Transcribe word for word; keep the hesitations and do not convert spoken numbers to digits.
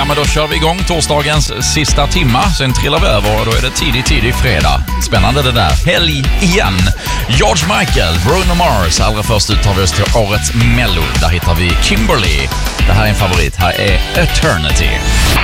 Ja, men då kör vi igång torsdagens sista timma. Sen trillar vi över och då är det tidig, tidig fredag. Spännande det där. Helg igen. George Michael, Bruno Mars. Allra först ut tar vi oss till årets Mello. Där hittar vi Kimberly. Det här är en favorit. Här är Eternity.